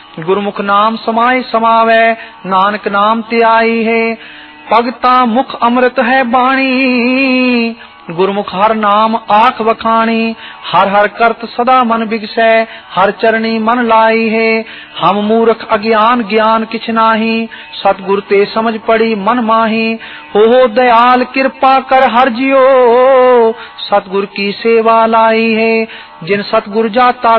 गुरमुख नाम समाय समावै, नानक नाम त्याई है। भगता मुख अमृत है बाणी, गुरमुख हर नाम आख वखाणी। हर हर करत सदा मन बिगसै, हर चरणी मन लाई है। हम मूर्ख अज्ञान ज्ञान किछ नाही, सतगुर ते समझ पड़ी मन माही। हो दयाल कृपा कर हर जियो, सतगुर की सेवा लाई है। जिन सतगुर जाता